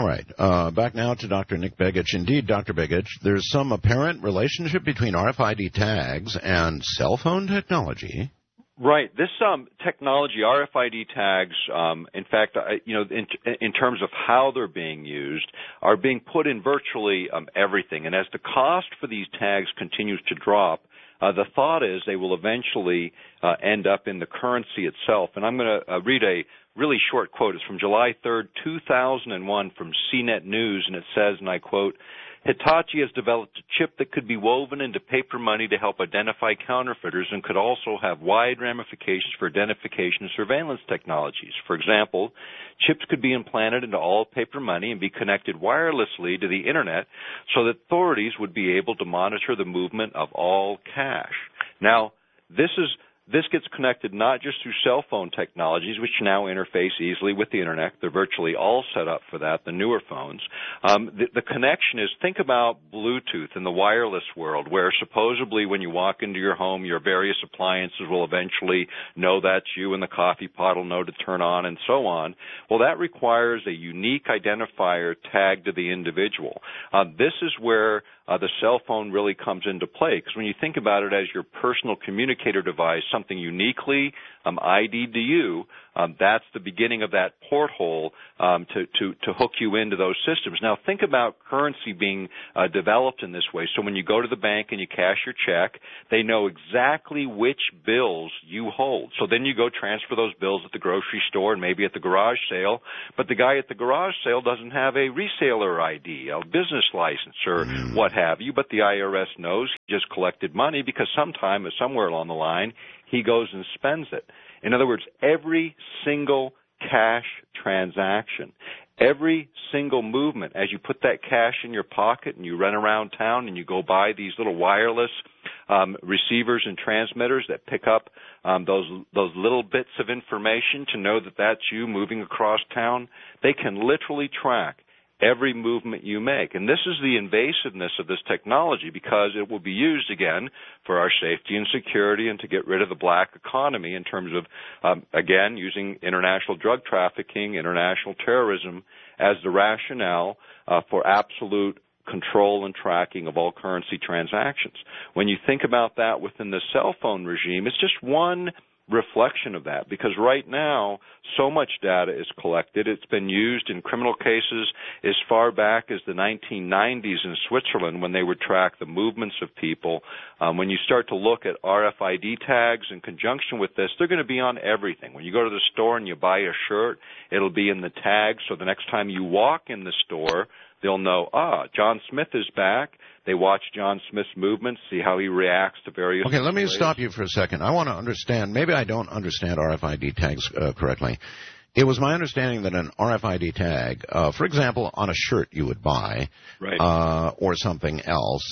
right. Back now to Dr. Nick Begich. Indeed, Dr. Begich, there's some apparent relationship between RFID tags and cell phone technology. Right. This technology, RFID tags, in fact, in terms of how they're being used, are being put in virtually everything. And as the cost for these tags continues to drop, the thought is they will eventually end up in the currency itself. And I'm going to read a really short quote. It's from July 3rd, 2001 from CNET News, and it says, and I quote, Hitachi has developed a chip that could be woven into paper money to help identify counterfeiters and could also have wide ramifications for identification and surveillance technologies. For example, chips could be implanted into all paper money and be connected wirelessly to the Internet so that authorities would be able to monitor the movement of all cash. Now, this gets connected not just through cell phone technologies, which now interface easily with the Internet. They're virtually all set up for that, the newer phones. The connection is, think about Bluetooth in the wireless world, where supposedly when you walk into your home, your various appliances will eventually know that's you and the coffee pot will know to turn on and so on. Well, that requires a unique identifier tagged to the individual. This is where the cell phone really comes into play, because when you think about it as your personal communicator device, something uniquely ID'd to you, that's the beginning of that porthole to hook you into those systems. Now, think about currency being developed in this way. So when you go to the bank and you cash your check, they know exactly which bills you hold. So then you go transfer those bills at the grocery store and maybe at the garage sale, but the guy at the garage sale doesn't have a reseller ID, a business license, or what have you, but the IRS knows he just collected money because sometime or somewhere along the line he goes and spends it. In other words, every single cash transaction, every single movement, as you put that cash in your pocket and you run around town and you go by these little wireless receivers and transmitters that pick up those little bits of information to know that that's you moving across town, they can literally track every movement you make. And this is the invasiveness of this technology, because it will be used, again, for our safety and security and to get rid of the black economy in terms of, again, using international drug trafficking, international terrorism as the rationale for absolute control and tracking of all currency transactions. When you think about that within the cell phone regime, it's just one reflection of that, because right now so much data is collected. It's been used in criminal cases as far back as the 1990s in Switzerland when they would track the movements of people. When you start to look at RFID tags in conjunction with this, they're going to be on everything. When you go to the store and you buy a shirt, it'll be in the tag, so the next time you walk in the store, they'll know, John Smith is back. They watch John Smith's movements, see how he reacts to various Okay, let me ways. stop you for a second. I want to understand, maybe I don't understand RFID tags correctly. It was my understanding that an RFID tag, for example, on a shirt you would buy, right, or something else,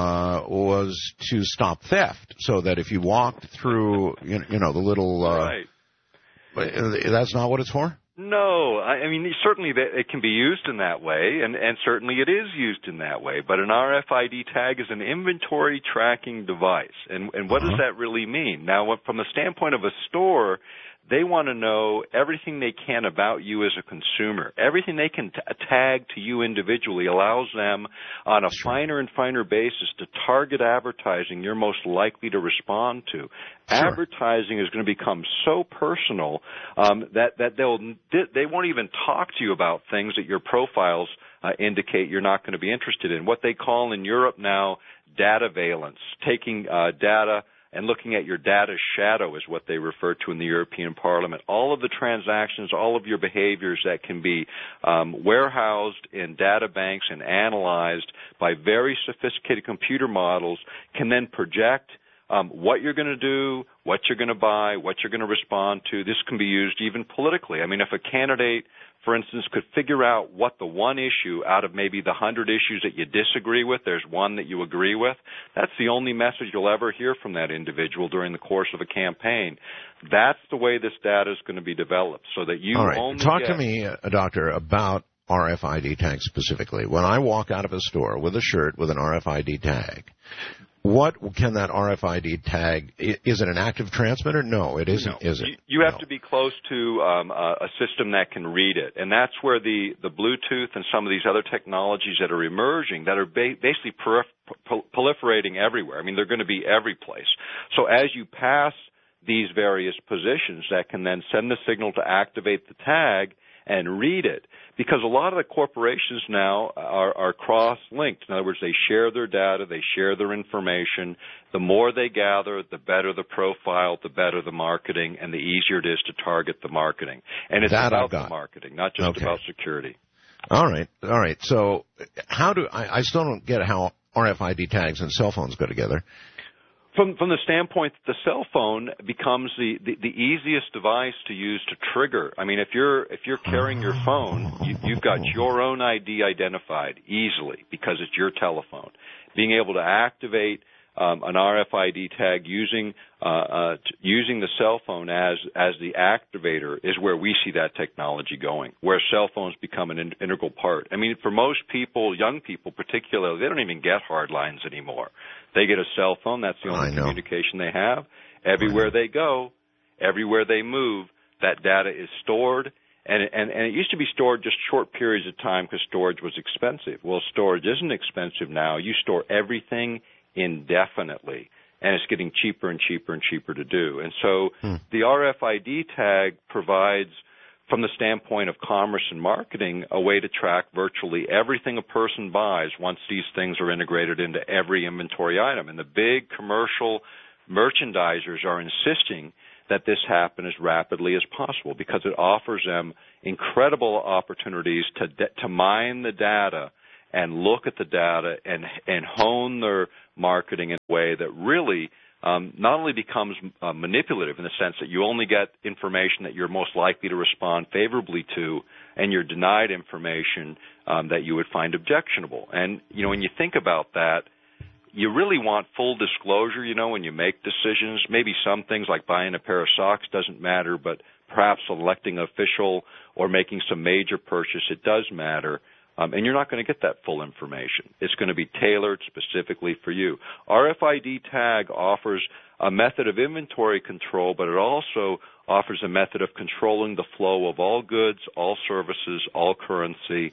was to stop theft, so that if you walked through, the little... right. That's not what it's for? No, I mean, certainly it can be used in that way, and certainly it is used in that way, but an RFID tag is an inventory tracking device. And what does that really mean? Now, from the standpoint of a store, they want to know everything they can about you as a consumer. Everything they can tag to you individually allows them on a finer and finer basis to target advertising you're most likely to respond to. Sure. Advertising is going to become so personal that they won't even talk to you about things that your profiles indicate you're not going to be interested in. What they call in Europe now data valence, taking data and looking at your data shadow is what they refer to in the European Parliament. All of the transactions, all of your behaviors that can be warehoused in data banks and analyzed by very sophisticated computer models can then project what you're going to do, what you're going to buy, what you're going to respond to. This can be used even politically. I mean, if a candidate, for instance, could figure out what the one issue out of maybe the 100 issues that you disagree with, there's one that you agree with, that's the only message you'll ever hear from that individual during the course of a campaign. That's the way this data is going to be developed, so that you only Talk to me, Doctor, about RFID tags specifically. When I walk out of a store with a shirt with an RFID tag, What can that RFID tag? Is it an active transmitter? No, it isn't. No. Is it? You have to be close to a system that can read it, and that's where the Bluetooth and some of these other technologies that are emerging that are basically proliferating everywhere. I mean, they're going to be every place. So as you pass these various positions, that can then send the signal to activate the tag and read it, because a lot of the corporations now are cross-linked. In other words, they share their data, they share their information. The more they gather, the better the profile, the better the marketing, and the easier it is to target the marketing. And it's about the marketing, not just about security. All right. So I still don't get how RFID tags and cell phones go together. From the standpoint that the cell phone becomes the easiest device to use to trigger. I mean, if you're carrying your phone, you've got your own ID identified easily because it's your telephone. Being able to activate an RFID tag using the cell phone as the activator is where we see that technology going, where cell phones become an integral part. I mean, for most people, young people particularly, they don't even get hard lines anymore. They get a cell phone. That's the only communication they have. Everywhere they go, everywhere they move, that data is stored. And it used to be stored just short periods of time because storage was expensive. Well, storage isn't expensive now. You store everything indefinitely, and it's getting cheaper and cheaper and cheaper to do. And so the RFID tag provides, from the standpoint of commerce and marketing, a way to track virtually everything a person buys once these things are integrated into every inventory item. And the big commercial merchandisers are insisting that this happen as rapidly as possible because it offers them incredible opportunities to mine the data and look at the data and hone their marketing in a way that really not only becomes manipulative in the sense that you only get information that you're most likely to respond favorably to, and you're denied information that you would find objectionable. And, you know, when you think about that, you really want full disclosure, you know, when you make decisions. Maybe some things like buying a pair of socks doesn't matter, but perhaps selecting an official or making some major purchase, it does matter. And you're not going to get that full information. It's going to be tailored specifically for you. RFID tag offers a method of inventory control, but it also offers a method of controlling the flow of all goods, all services, all currency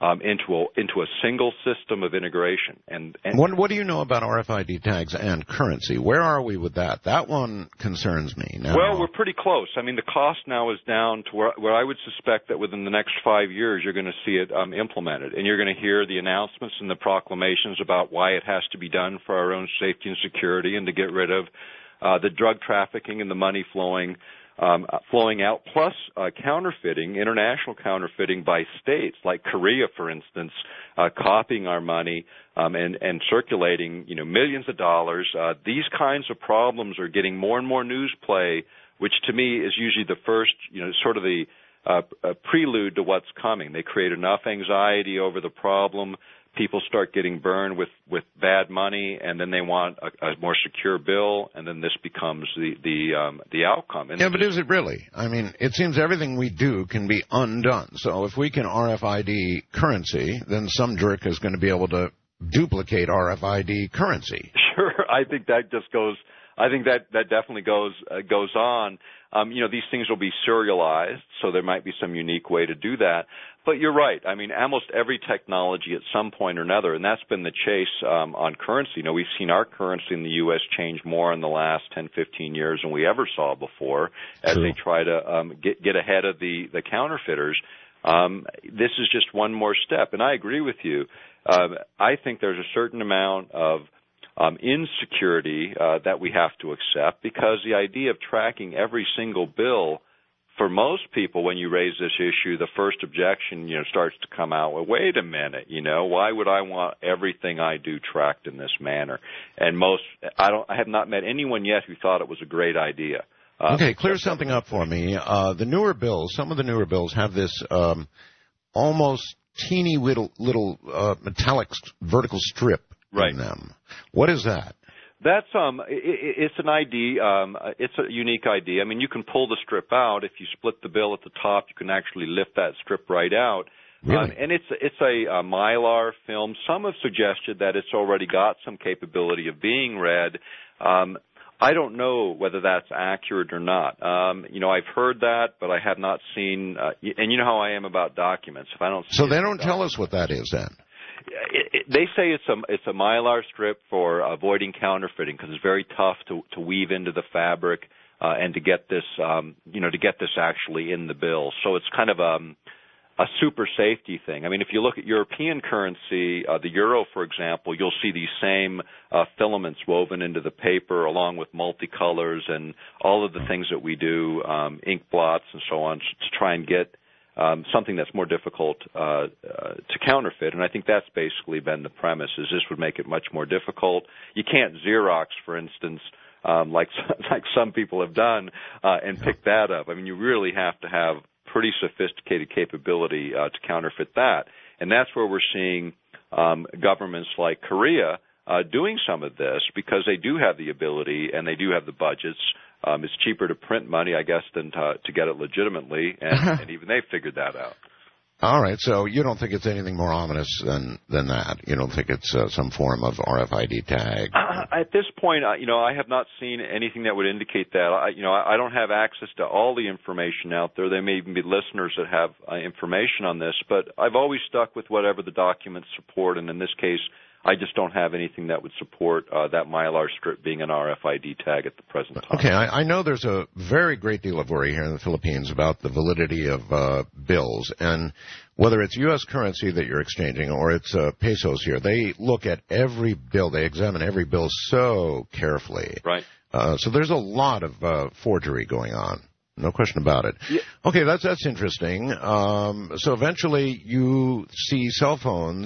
into a single system of integration. And what do you know about RFID tags and currency? Where are we with that? That one concerns me now. Well, we're pretty close. I mean, the cost now is down to where I would suspect that within the next 5 years you're going to see it implemented, and you're going to hear the announcements and the proclamations about why it has to be done for our own safety and security and to get rid of the drug trafficking and the money flowing out, plus counterfeiting, international counterfeiting by states like Korea, for instance, copying our money and circulating, you know, millions of dollars. These kinds of problems are getting more and more news play, which to me is usually the first, you know, sort of the prelude to what's coming. They create enough anxiety over the problem. People start getting burned with bad money, and then they want a more secure bill, and then this becomes the outcome. And yeah, but is it really? I mean, it seems everything we do can be undone. So if we can RFID currency, then some jerk is going to be able to duplicate RFID currency. Sure, I think that just goes. I think that definitely goes on. You know, these things will be serialized, so there might be some unique way to do that. But you're right. I mean, almost every technology at some point or another, and that's been the chase on currency. You know, we've seen our currency in the U.S. change more in the last 10, 15 years than we ever saw before as they try to get ahead of the counterfeiters. This is just one more step. And I agree with you. I think there's a certain amount of insecurity that we have to accept, because the idea of tracking every single bill, for most people, when you raise this issue, the first objection, you know, starts to come out. Well, wait a minute, you know, why would I want everything I do tracked in this manner? And I have not met anyone yet who thought it was a great idea. Okay, clear something up for me. The newer bills, some of the newer bills have this almost teeny little metallic vertical strip in them. What is that? That's it's an ID. It's a unique ID. I mean, you can pull the strip out. If you split the bill at the top, you can actually lift that strip right out. Really? And it's a Mylar film. Some have suggested that it's already got some capability of being read. I don't know whether that's accurate or not. I've heard that, but I have not seen. And you know how I am about documents. If I don't, so they don't tell us what that is then. They say it's a Mylar strip for avoiding counterfeiting because it's very tough to weave into the fabric and to get this actually in the bill. So it's kind of a super safety thing. I mean, if you look at European currency, the euro, for example, you'll see these same filaments woven into the paper along with multicolors and all of the things that we do, ink blots and so on, to try and get something that's more difficult to counterfeit. And I think that's basically been the premise, is this would make it much more difficult. You can't Xerox, for instance, like some people have done, and pick that up. I mean, you really have to have pretty sophisticated capability to counterfeit that. And that's where we're seeing governments like Korea doing some of this, because they do have the ability and they do have the budgets. It's cheaper to print money, I guess, than to get it legitimately, and even they figured that out. All right, so you don't think it's anything more ominous than that? You don't think it's some form of RFID tag? At this point, I have not seen anything that would indicate that. I don't have access to all the information out there. There may even be listeners that have information on this, but I've always stuck with whatever the documents support, and in this case, I just don't have anything that would support that Mylar strip being an RFID tag at the present time. Okay, I know there's a very great deal of worry here in the Philippines about the validity of bills, and whether it's U.S. currency that you're exchanging or it's pesos here, they look at every bill, they examine every bill so carefully. Right. So there's a lot of forgery going on. No question about it. Yeah. Okay, that's interesting. So eventually you see cell phones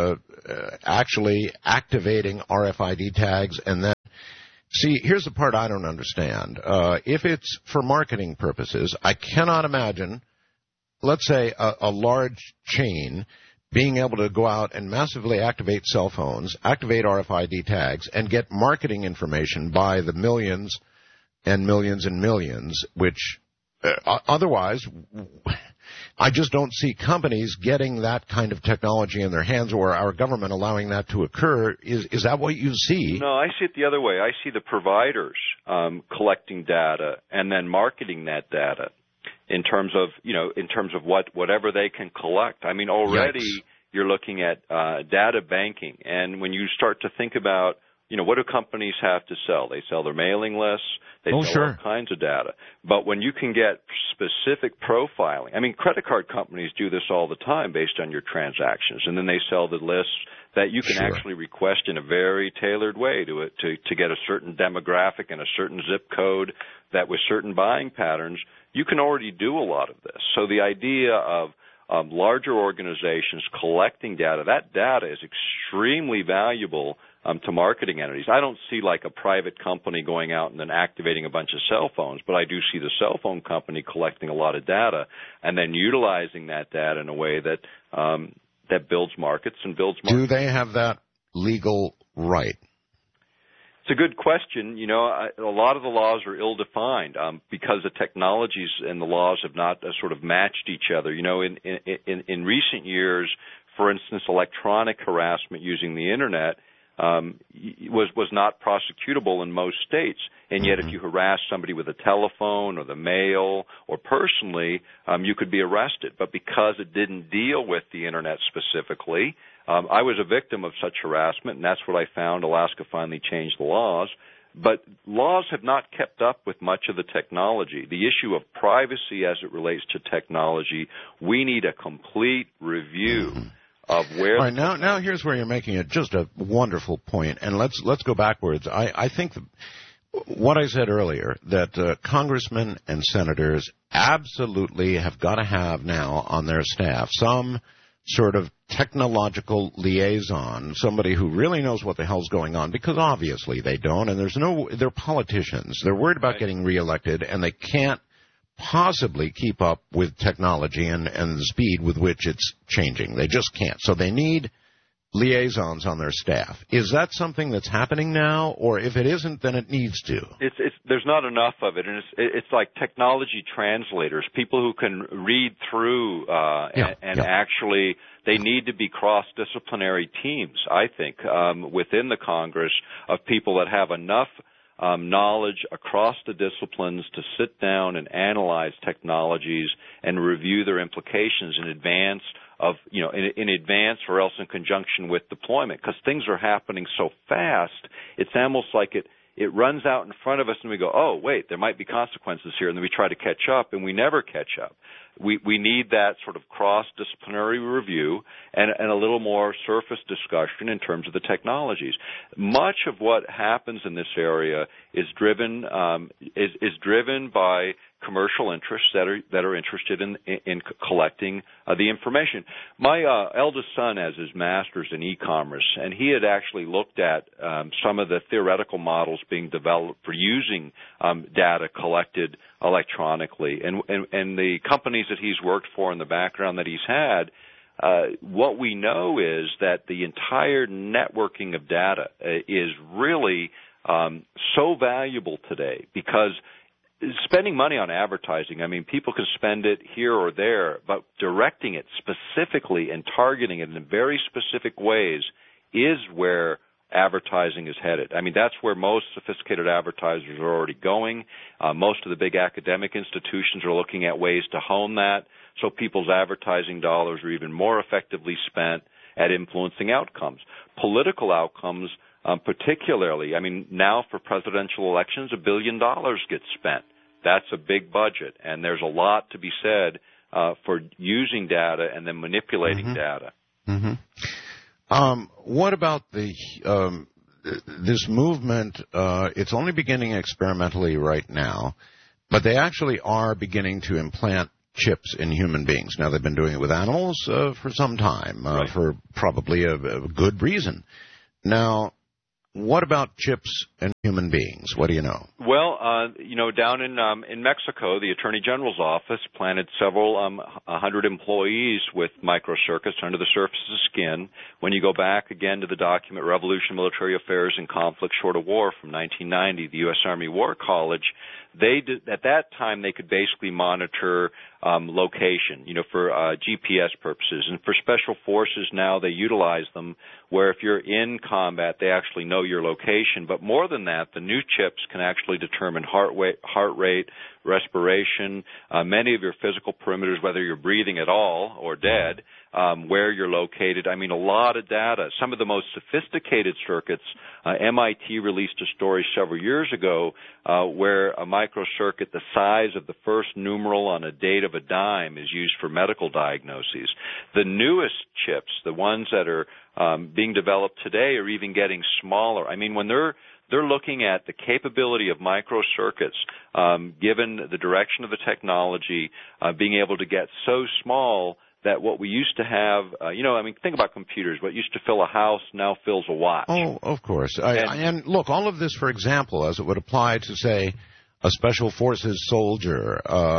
actually activating RFID tags, and then, see, here's the part I don't understand. If it's for marketing purposes, I cannot imagine, let's say, a large chain being able to go out and massively activate cell phones, activate RFID tags, and get marketing information by the millions and millions and millions, which otherwise, I just don't see companies getting that kind of technology in their hands, or our government allowing that to occur. Is that what you see? No, I see it the other way. I see the providers collecting data and then marketing that data in terms of whatever they can collect. I mean, already you're looking at data banking, and when you start to think about, what do companies have to sell? They sell their mailing lists. They sell all kinds of data. But when you can get specific profiling, I mean, credit card companies do this all the time based on your transactions, and then they sell the lists that you can actually request in a very tailored way to get a certain demographic and a certain zip code that with certain buying patterns, you can already do a lot of this. So the idea of larger organizations collecting data, that data is extremely valuable to marketing entities. I don't see like a private company going out and then activating a bunch of cell phones, but I do see the cell phone company collecting a lot of data and then utilizing that data in a way that that builds markets and builds markets. Do they have that legal right? It's a good question. A lot of the laws are ill-defined because the technologies and the laws have not sort of matched each other. In recent years, for instance, electronic harassment using the Internet was not prosecutable in most states. And yet if you harass somebody with a telephone or the mail or personally, you could be arrested. But because it didn't deal with the Internet specifically, I was a victim of such harassment, and that's what I found. Alaska finally changed the laws. But laws have not kept up with much of the technology. The issue of privacy as it relates to technology, we need a complete review of where. All right, now here's where you're making just a wonderful point, and let's go backwards. I think what I said earlier, that congressmen and senators absolutely have got to have now on their staff some sort of technological liaison, somebody who really knows what the hell's going on, because obviously they don't, and they're politicians. They're worried about getting reelected, and they can't possibly keep up with technology and the speed with which it's changing. They just can't. So they need liaisons on their staff. Is that something that's happening now, or if it isn't, then it needs to? There's not enough of it, and it's like technology translators, people who can read through actually they need to be cross-disciplinary teams, I think, within the Congress of people that have enough knowledge across the disciplines to sit down and analyze technologies and review their implications in advance of, in advance or else in conjunction with deployment, because things are happening so fast. It's almost like it runs out in front of us and we go, oh, wait, there might be consequences here, and then we try to catch up, and we never catch up. We need that sort of cross-disciplinary review and a little more surface discussion in terms of the technologies. Much of what happens in this area is driven by commercial interests that are interested in collecting the information. My eldest son has his master's in e-commerce, and he had actually looked at some of the theoretical models being developed for using data collected electronically, and the companies that he's worked for in the background that he's had. What we know is that the entire networking of data is really so valuable today, because spending money on advertising, I mean, people can spend it here or there, but directing it specifically and targeting it in very specific ways is where advertising is headed. I mean, that's where most sophisticated advertisers are already going. Most of the big academic institutions are looking at ways to hone that, so people's advertising dollars are even more effectively spent at influencing outcomes. Political outcomes, particularly, I mean, now for presidential elections, $1 billion gets spent. That's a big budget, and there's a lot to be said for using data and then manipulating data. What about this movement? It's only beginning experimentally right now, but they actually are beginning to implant chips in human beings. Now, they've been doing it with animals for some time, for probably a good reason. Now, what about chips and human beings? What do you know? Well, down in Mexico, the Attorney General's office planted several 100 employees with microcircuits under the surface of the skin. When you go back again to the document Revolution, Military Affairs, and Conflict Short of War from 1990, the U.S. Army War College, at that time they could basically monitor location, for GPS purposes. And for special forces now, they utilize them where if you're in combat, they actually know your location. But more than that, the new chips can actually determine heart rate, respiration, many of your physical perimeters, whether you're breathing at all or dead, where you're located. I mean, a lot of data. Some of the most sophisticated circuits, MIT released a story several years ago where a microcircuit the size of the first numeral on a date of a dime is used for medical diagnoses. The newest chips, the ones that are being developed today, are even getting smaller. I mean, when they're looking at the capability of microcircuits, given the direction of the technology, being able to get so small that what we used to have, think about computers. What used to fill a house now fills a watch. Oh, of course. And look, all of this, for example, as it would apply to, say, a special forces soldier,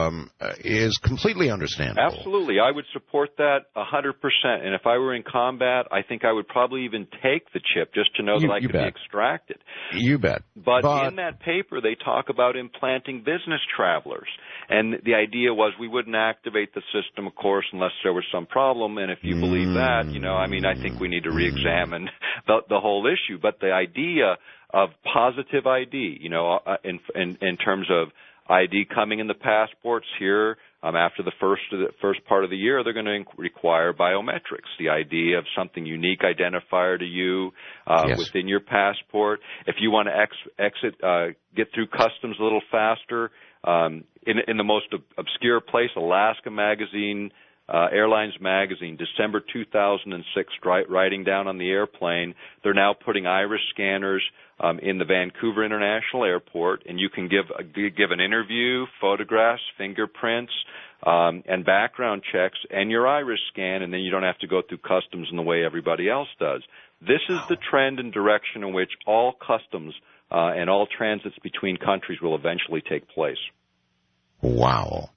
is completely understandable. Absolutely. I would support that 100%. And if I were in combat, I think I would probably even take the chip just to know that I could be extracted. You bet. But in that paper, they talk about implanting business travelers. And the idea was we wouldn't activate the system, of course, unless there was some problem. And if you believe that, I think we need to reexamine the whole issue. But the idea of positive ID, in terms of ID coming in the passports here, after the first part of the year, they're going to require biometrics, the idea of something unique identifier to you within your passport. If you want to get through customs a little faster, in the most obscure place, Alaska Magazine, Airlines Magazine, December 2006, writing down on the airplane, they're now putting iris scanners in the Vancouver International Airport, and you can give an interview, photographs, fingerprints, and background checks, and your iris scan, and then you don't have to go through customs in the way everybody else does. This is the trend and direction in which all customs and all transits between countries will eventually take place. Wow.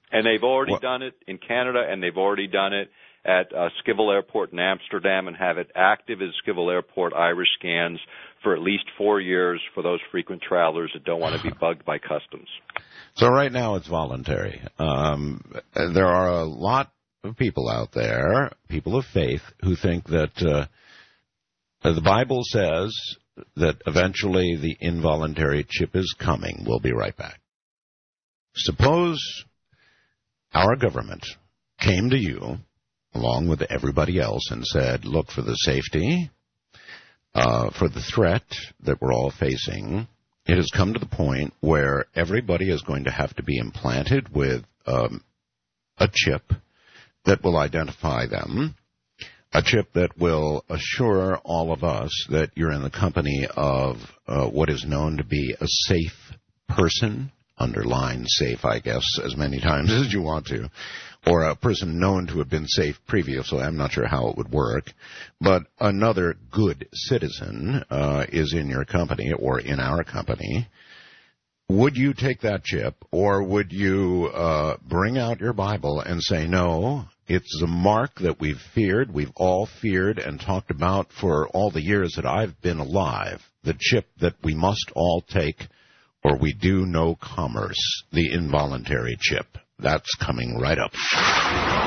And they've already done it in Canada, and they've already done it at Schiphol Airport in Amsterdam, and have it active as Schiphol Airport iris scans for at least 4 years for those frequent travelers that don't want to be bugged by customs. So right now it's voluntary. There are a lot of people out there, people of faith, who think that the Bible says that eventually the involuntary chip is coming. We'll be right back. Suppose our government came to you, along with everybody else, and said, look, for the safety, for the threat that we're all facing, it has come to the point where everybody is going to have to be implanted with a chip that will identify them, a chip that will assure all of us that you're in the company of what is known to be a safe person, underline safe, I guess, as many times as you want to, or a person known to have been safe previously. I'm not sure how it would work, but another good citizen is in your company or in our company. Would you take that chip, or would you bring out your Bible and say, no, it's the mark that we've all feared and talked about for all the years that I've been alive, the chip that we must all take, or we do no commerce, the involuntary chip. That's coming right up.